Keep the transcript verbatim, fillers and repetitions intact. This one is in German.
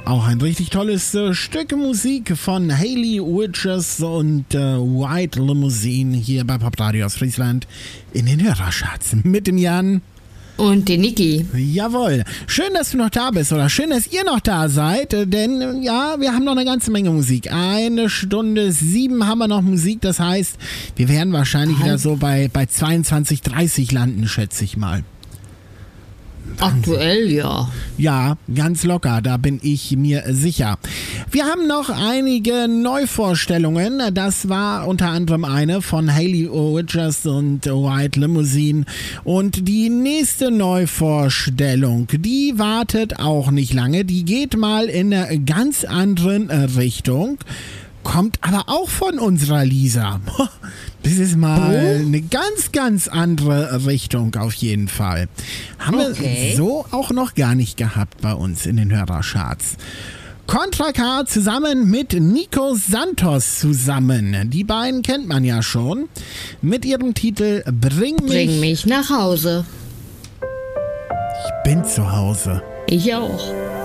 Auch ein richtig tolles äh, Stück Musik von Hayley Witches und äh, White Limousine hier bei Pop Radio aus Friesland in den Hörerschatz mit dem Jan. Und den Niki. Jawohl. Schön, dass du noch da bist oder schön, dass ihr noch da seid, denn ja, wir haben noch eine ganze Menge Musik. Eine Stunde sieben haben wir noch Musik, das heißt, wir werden wahrscheinlich Halb. wieder so bei, bei zweiundzwanzig dreißig landen, schätze ich mal. Aktuell, ja. Ja, ganz locker, da bin ich mir sicher. Wir haben noch einige Neuvorstellungen. Das war unter anderem eine von Hayley Witches und White Limousine. Und die nächste Neuvorstellung, die wartet auch nicht lange. Die geht mal in eine ganz anderen Richtung. Kommt aber auch von unserer Lisa. Das ist mal oh. eine ganz, ganz andere Richtung auf jeden Fall. Haben okay. wir so auch noch gar nicht gehabt bei uns in den Hörercharts. Contra K zusammen mit Nico Santos zusammen. Die beiden kennt man ja schon. Mit ihrem Titel Bring mich, Bring mich nach Hause. Ich bin zu Hause. Ich auch.